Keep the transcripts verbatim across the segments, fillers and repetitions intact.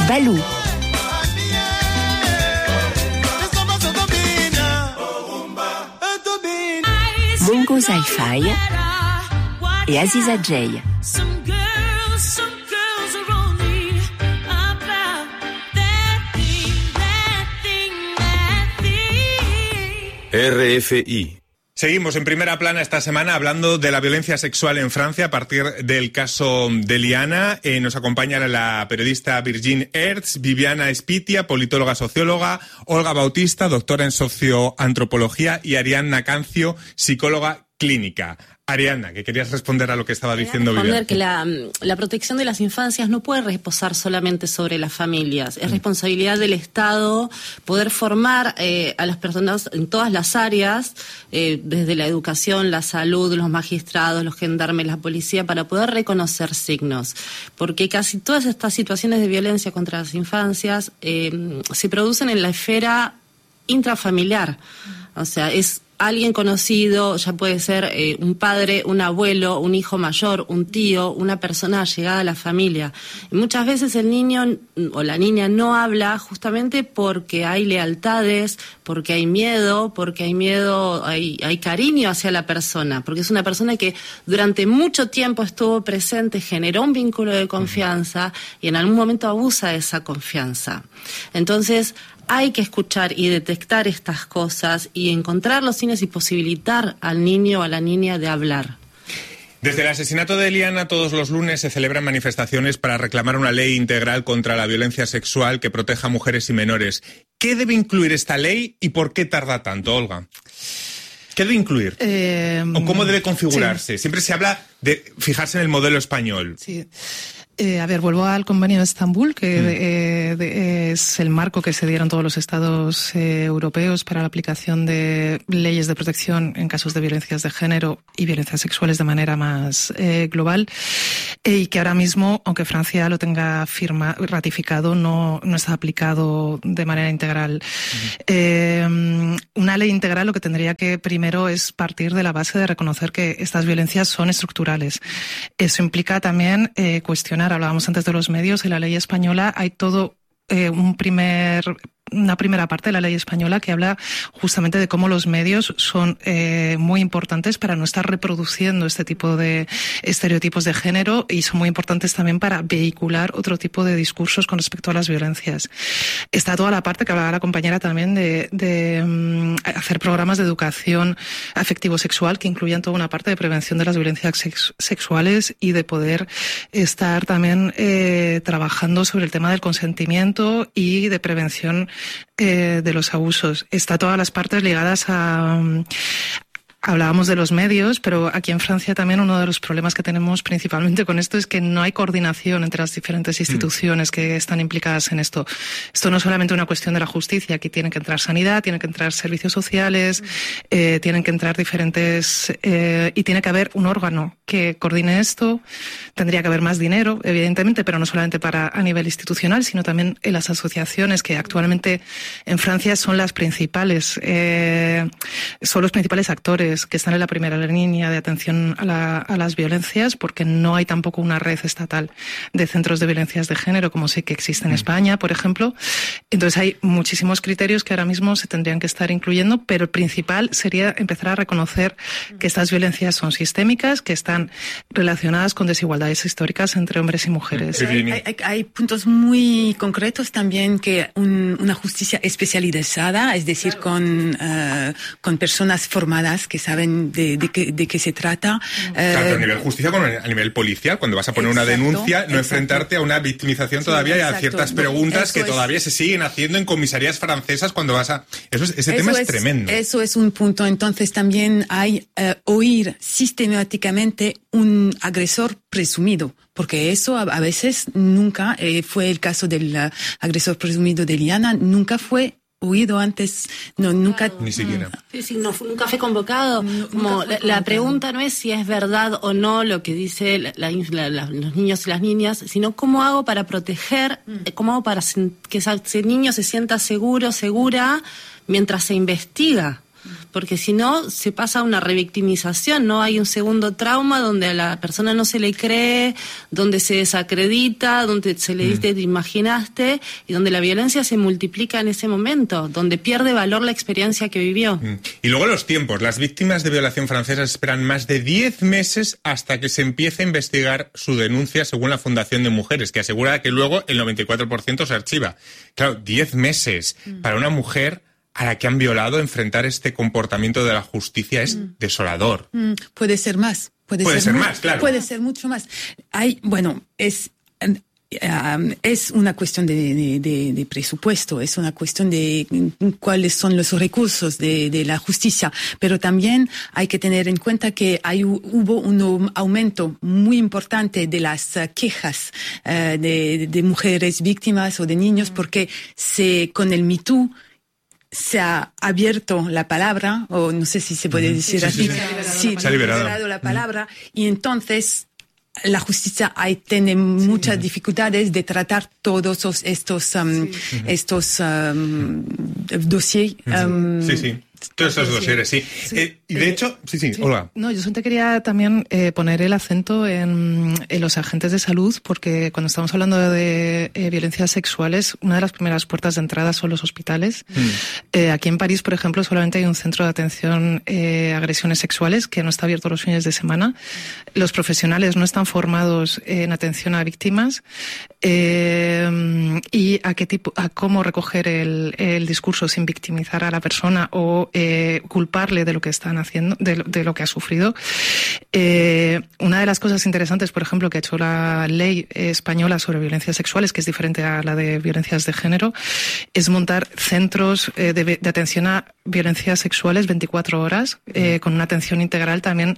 Balou. Mongo Hi-Fi et Aziza Jay. R F I. Seguimos en primera plana esta semana hablando de la violencia sexual en Francia a partir del caso de Liana. Eh, nos acompaña la periodista Virginie Hertz, Viviana Espitia, politóloga socióloga, Olga Bautista, doctora en socioantropología, y Ariadna Cancio, psicóloga clínica. Ariadna, que querías responder a lo que estaba diciendo Viviana. Que la, la protección de las infancias no puede reposar solamente sobre las familias. Es responsabilidad del Estado poder formar eh, a las personas en todas las áreas, eh, desde la educación, la salud, los magistrados, los gendarmes, la policía, para poder reconocer signos. Porque casi todas estas situaciones de violencia contra las infancias eh, se producen en la esfera intrafamiliar. O sea, es alguien conocido, ya puede ser eh, un padre, un abuelo, un hijo mayor, un tío, una persona allegada a la familia. Y muchas veces el niño o la niña no habla justamente porque hay lealtades, porque hay miedo, porque hay miedo, hay, hay cariño hacia la persona, porque es una persona que durante mucho tiempo estuvo presente, generó un vínculo de confianza y en algún momento abusa de esa confianza. Entonces, hay que escuchar y detectar estas cosas y encontrar los signos y posibilitar al niño o a la niña de hablar. Desde el asesinato de Liana, todos los lunes se celebran manifestaciones para reclamar una ley integral contra la violencia sexual que proteja a mujeres y menores. ¿Qué debe incluir esta ley y por qué tarda tanto, Olga? ¿Qué debe incluir? Eh, ¿O cómo debe configurarse? Sí. Siempre se habla de fijarse en el modelo español. Sí. Eh, a ver, vuelvo al Convenio de Estambul, que mm. eh, de, es el marco que se dieron todos los estados eh, europeos para la aplicación de leyes de protección en casos de violencias de género y violencias sexuales de manera más eh, global, eh, y que ahora mismo, aunque Francia lo tenga firma, ratificado, no, no está aplicado de manera integral. Mm. Eh, una ley integral lo que tendría que primero es partir de la base de reconocer que estas violencias son estructurales. Eso implica también eh, cuestionar. Hablábamos antes de los medios. En la ley española hay todo eh, un primer... una primera parte de la ley española que habla justamente de cómo los medios son eh, muy importantes para no estar reproduciendo este tipo de estereotipos de género, y son muy importantes también para vehicular otro tipo de discursos con respecto a las violencias. Está toda la parte que hablaba la compañera también de, de um, hacer programas de educación afectivo-sexual que incluyan toda una parte de prevención de las violencias sex- sexuales y de poder estar también eh, trabajando sobre el tema del consentimiento y de prevención Eh, de los abusos. Está todas las partes ligadas a... Um, Hablábamos de los medios, pero aquí en Francia también uno de los problemas que tenemos principalmente con esto es que no hay coordinación entre las diferentes instituciones mm. que están implicadas en esto. Esto no es solamente una cuestión de la justicia, aquí tienen que entrar sanidad, tienen que entrar servicios sociales, mm. eh, tienen que entrar diferentes... Eh, y tiene que haber un órgano que coordine esto. Tendría que haber más dinero, evidentemente, pero no solamente para a nivel institucional, sino también en las asociaciones que actualmente en Francia son las principales, eh, son los principales actores que están en la primera línea de atención a, la, a las violencias, porque no hay tampoco una red estatal de centros de violencias de género como sí que existe en España, por ejemplo. Entonces hay muchísimos criterios que ahora mismo se tendrían que estar incluyendo, pero el principal sería empezar a reconocer que estas violencias son sistémicas, que están relacionadas con desigualdades históricas entre hombres y mujeres. Hay, hay, hay puntos muy concretos también, que un, una justicia especializada, es decir, claro. con, uh, con personas formadas que saben de, de, qué, de qué se trata. Tanto eh, a nivel justicia como a nivel policial, cuando vas a poner exacto, una denuncia, no exacto. enfrentarte a una victimización sí, todavía y a ciertas preguntas que todavía es... se siguen haciendo en comisarías francesas cuando vas a... Eso es, ese eso tema es, es tremendo. Eso es un punto. Entonces también hay uh, oír sistemáticamente un agresor presumido, porque eso a, a veces nunca eh, fue el caso del uh, agresor presumido de Liana, nunca fue oído antes, no, nunca... Ni siquiera. Sí, sí, no, nunca fue convocado. No, Como fue la, la pregunta no es si es verdad o no lo que dice la, la, la, la, los niños y las niñas, sino cómo hago para proteger, mm. cómo hago para que ese niño se sienta seguro, segura, mientras se investiga. porque si no se pasa a una revictimización, no hay un segundo trauma donde a la persona no se le cree, donde se desacredita, donde se le dice te imaginaste y donde la violencia se multiplica en ese momento, donde pierde valor la experiencia que vivió. Y luego los tiempos. Las víctimas de violación francesas esperan más de diez meses hasta que se empiece a investigar su denuncia, según la Fundación de Mujeres, que asegura que luego el noventa y cuatro por ciento se archiva. Claro, diez meses mm. para una mujer a la que han violado, enfrentar este comportamiento de la justicia es mm. desolador. Mm, puede ser más. Puede, puede ser, ser más, claro. Puede ser mucho más. Hay, bueno, es... Um, es una cuestión de, de, de, de presupuesto, es una cuestión de cuáles son los recursos de, de la justicia, pero también hay que tener en cuenta que hay, hubo un aumento muy importante de las uh, quejas uh, de, de mujeres víctimas o de niños, porque se, con el Me Too se ha abierto la palabra, o no sé si se puede decir sí, así, sí, sí. sí, se ha liberado. liberado la palabra, y entonces la justicia ahí tiene muchas sí. dificultades de tratar todos estos um, sí. estos um, dossiers. Um, sí, sí. Todos esos dosieres, sí. sí. Eh, y de eh, hecho, sí, sí, sí, Olga. No, yo solamente quería también eh, poner el acento en, en los agentes de salud, porque cuando estamos hablando de eh, violencias sexuales, una de las primeras puertas de entrada son los hospitales. Mm. Eh, aquí en París, por ejemplo, solamente hay un centro de atención eh, a agresiones sexuales que no está abierto los fines de semana. Los profesionales no están formados en atención a víctimas eh, y a qué tipo, a cómo recoger el, el discurso sin victimizar a la persona o Eh, culparle de lo que están haciendo, de, de lo que ha sufrido. Eh, una de las cosas interesantes, por ejemplo, que ha hecho la ley española sobre violencias sexuales, que es diferente a la de violencias de género, es montar centros eh, de, de atención a violencias sexuales veinticuatro horas, eh, con una atención integral también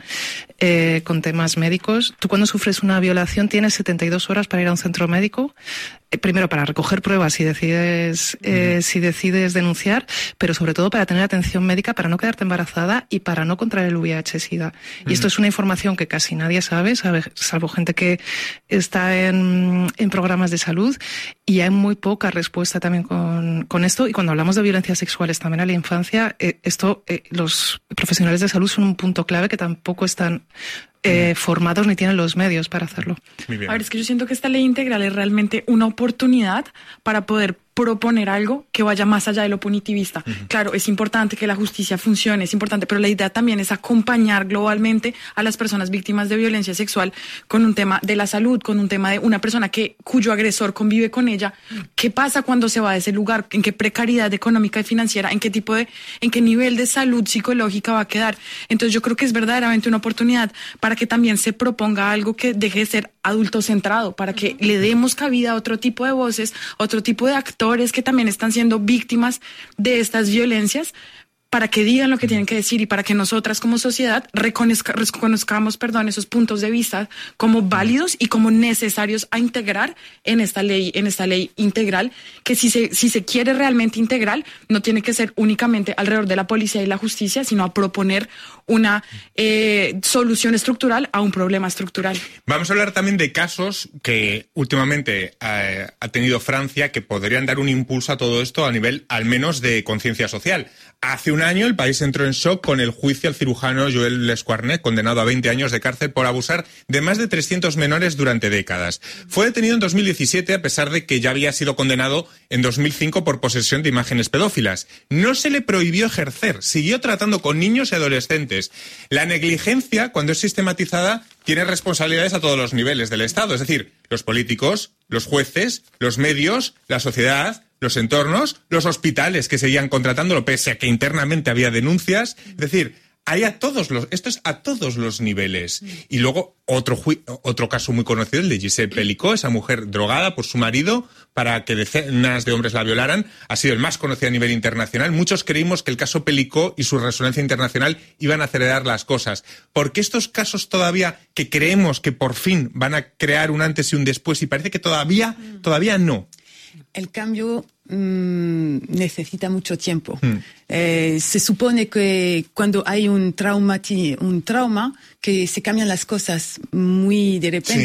eh, con temas médicos. Tú cuando sufres una violación tienes setenta y dos horas para ir a un centro médico, eh, primero para recoger pruebas si decides, eh, uh-huh. si decides denunciar, pero sobre todo para tener atención médica, para no quedarte embarazada y para no contraer el V I H SIDA. Uh-huh. Y esto es una información que casi nadie sabe, sabe salvo gente que está en, en programas de salud, y hay muy poca respuesta también con, con esto. Y cuando hablamos de violencias sexuales también a la infancia, eh, esto eh, los profesionales de salud son un punto clave que tampoco están eh, formados ni tienen los medios para hacerlo. A ver, es que yo siento que esta ley integral es realmente una oportunidad para poder proponer algo que vaya más allá de lo punitivista. Uh-huh. Claro, es importante que la justicia funcione, es importante, pero la idea también es acompañar globalmente a las personas víctimas de violencia sexual con un tema de la salud, con un tema de una persona que cuyo agresor convive con ella. Uh-huh. ¿Qué pasa cuando se va de ese lugar? ¿En qué precariedad económica y financiera? ¿En qué tipo de, en qué nivel de salud psicológica va a quedar? Entonces yo creo que es verdaderamente una oportunidad para que también se proponga algo que deje de ser adultocentrado, para que uh-huh. le demos cabida a otro tipo de voces, otro tipo de actores que también están siendo víctimas de estas violencias, para que digan lo que tienen que decir y para que nosotras como sociedad reconozca, reconozcamos perdón, esos puntos de vista como válidos y como necesarios a integrar en esta ley, en esta ley integral, que si se, si se quiere realmente integral, no tiene que ser únicamente alrededor de la policía y la justicia, sino a proponer una eh, solución estructural a un problema estructural. Vamos a hablar también de casos que últimamente eh, ha tenido Francia, que podrían dar un impulso a todo esto a nivel al menos de conciencia social. Hace un año el país entró en shock con el juicio al cirujano Joël Lesquarnet, condenado a veinte años de cárcel por abusar de más de trescientos menores durante décadas. Fue detenido en dos mil diecisiete a pesar de que ya había sido condenado en dos mil cinco por posesión de imágenes pedófilas. No se le prohibió ejercer, siguió tratando con niños y adolescentes. La negligencia, cuando es sistematizada, tiene responsabilidades a todos los niveles del Estado, es decir, los políticos, los jueces, los medios, la sociedad, los entornos, los hospitales que seguían contratándolo pese a que internamente había denuncias. Es decir, hay a todos los, esto es a todos los niveles. Y luego otro ju- otro caso muy conocido, el de Gisèle Pelicot, esa mujer drogada por su marido para que decenas de hombres la violaran, ha sido el más conocido a nivel internacional. Muchos creímos que el caso Pelicot y su resonancia internacional iban a acelerar las cosas. ¿Por qué estos casos todavía, que creemos que por fin van a crear un antes y un después, y parece que todavía, todavía no? El cambio mmm, necesita mucho tiempo. Mm. Eh, se supone que cuando hay un trauma, un trauma, que se cambian las cosas muy de repente,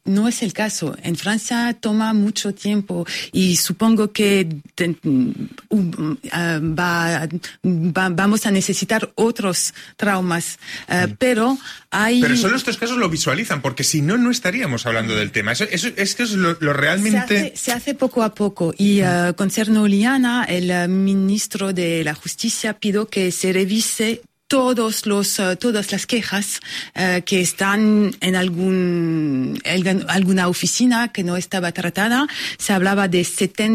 no es el caso. En Francia toma mucho tiempo y supongo que te, uh, uh, va, va, vamos a necesitar otros traumas. Uh, pero hay... Pero solo estos casos lo visualizan, porque si no, no estaríamos hablando del tema. Eso, eso, es que es lo, lo realmente... Se hace, se hace poco a poco. Y uh, concerno Oliana, el uh, ministro de la Justicia pidió que se revise todos los uh, todas las quejas uh, que están en algún en alguna oficina que no estaba tratada. Se hablaba de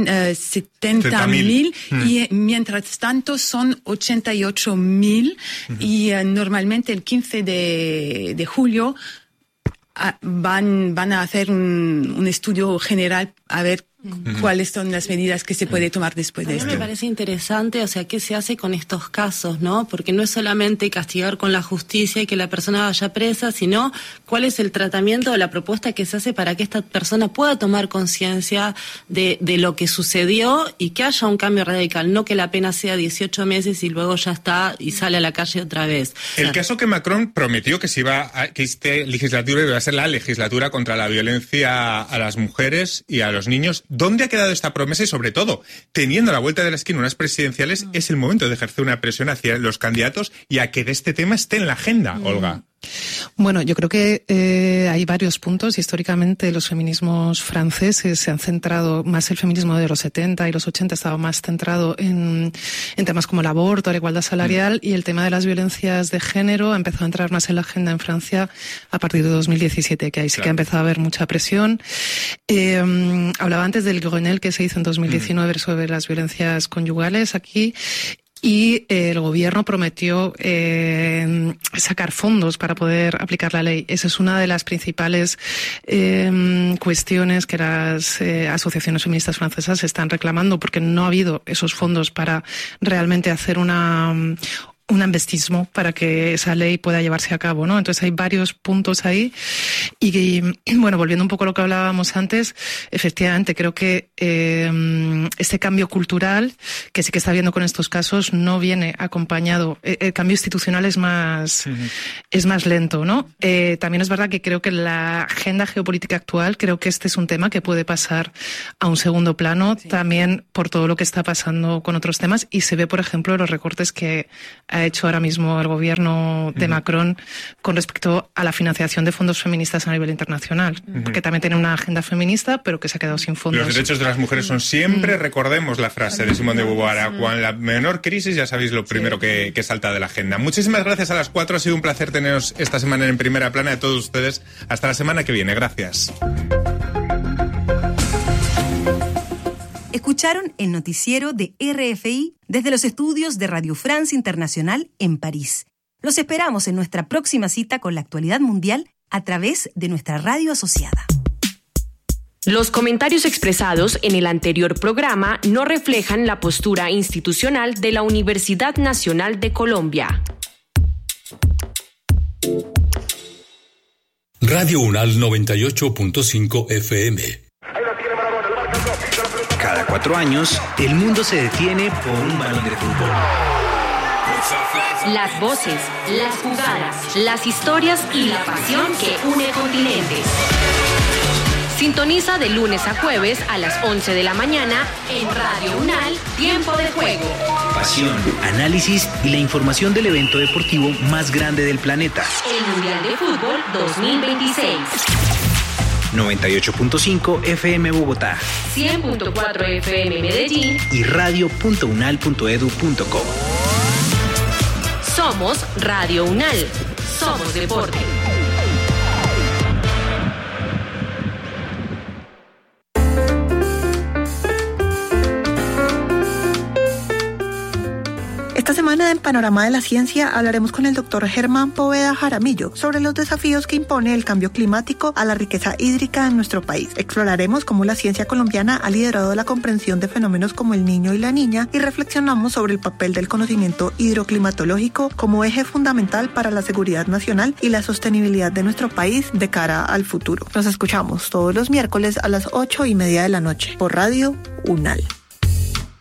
setenta mil mm. y mientras tanto son ochenta y ocho mil mm-hmm. y uh, normalmente el quince de julio uh, van van a hacer un, un estudio general a ver Uh-huh. cuáles son las medidas que se puede tomar después de esto. A mí me parece interesante, o sea, qué se hace con estos casos, ¿no? Porque no es solamente castigar con la justicia y que la persona vaya presa, sino cuál es el tratamiento o la propuesta que se hace para que esta persona pueda tomar conciencia de, de lo que sucedió y que haya un cambio radical, no que la pena sea dieciocho meses y luego ya está y sale a la calle otra vez. El o sea, caso que Macron prometió que se iba a, que esta legislatura iba a ser la legislatura contra la violencia a las mujeres y a los niños. ¿Dónde ha quedado esta promesa? Y sobre todo, teniendo a la vuelta de la esquina unas presidenciales, es el momento de ejercer una presión hacia los candidatos y a que de este tema esté en la agenda, Olga. Bueno, yo creo que eh, hay varios puntos. Históricamente los feminismos franceses se han centrado, más el feminismo de los setenta y los ochenta estaba más centrado en, en temas como el aborto, la igualdad salarial, mm. y el tema de las violencias de género ha empezado a entrar más en la agenda en Francia a partir de dos mil diecisiete, que ahí sí claro. que ha empezado a haber mucha presión. Eh, hablaba antes del Grenelle que se hizo en dos mil diecinueve mm. sobre las violencias conyugales aquí. Y eh, el gobierno prometió eh, sacar fondos para poder aplicar la ley. Esa es una de las principales eh, cuestiones que las eh, asociaciones feministas francesas están reclamando, porque no ha habido esos fondos para realmente hacer una... un investismo para que esa ley pueda llevarse a cabo, ¿no? Entonces hay varios puntos ahí y, y bueno, volviendo un poco a lo que hablábamos antes, efectivamente creo que eh, este cambio cultural que sí que está habiendo con estos casos no viene acompañado, eh, el cambio institucional es más uh-huh. es más lento, ¿no? Eh, también es verdad que creo que la agenda geopolítica actual, creo que este es un tema que puede pasar a un segundo plano, sí. también por todo lo que está pasando con otros temas, y se ve, por ejemplo, los recortes que ha hecho ahora mismo el gobierno de uh-huh. Macron con respecto a la financiación de fondos feministas a nivel internacional, uh-huh. porque también tiene una agenda feminista, pero que se ha quedado sin fondos. Los derechos de las mujeres son siempre, uh-huh. recordemos la frase de Simone de Beauvoir, uh-huh. cuando la menor crisis ya sabéis lo primero sí. que, que salta de la agenda. Muchísimas gracias a las cuatro, ha sido un placer teneros esta semana en Primera Plana, de todos ustedes. Hasta la semana que viene, gracias. Escucharon el noticiero de R F I desde los estudios de Radio France Internacional en París. Los esperamos en nuestra próxima cita con la actualidad mundial a través de nuestra radio asociada. Los comentarios expresados en el anterior programa no reflejan la postura institucional de la Universidad Nacional de Colombia. Radio UNAL noventa y ocho punto cinco F M. Cada cuatro años, el mundo se detiene por un balón de fútbol. Las voces, las jugadas, las historias y la pasión que une continentes. Sintoniza de lunes a jueves a las once de la mañana en Radio UNAL, Tiempo de Juego. Pasión, análisis y la información del evento deportivo más grande del planeta. El Mundial de Fútbol dos mil veintiséis. noventa y ocho punto cinco F M Bogotá, cien punto cuatro F M Medellín y radio punto unal punto edu punto co. Somos Radio UNAL. Somos deporte. Esta semana en Panorama de la Ciencia hablaremos con el doctor Germán Poveda Jaramillo sobre los desafíos que impone el cambio climático a la riqueza hídrica en nuestro país. Exploraremos cómo la ciencia colombiana ha liderado la comprensión de fenómenos como el Niño y la Niña y reflexionamos sobre el papel del conocimiento hidroclimatológico como eje fundamental para la seguridad nacional y la sostenibilidad de nuestro país de cara al futuro. Nos escuchamos todos los miércoles a las ocho y media de la noche por Radio UNAL.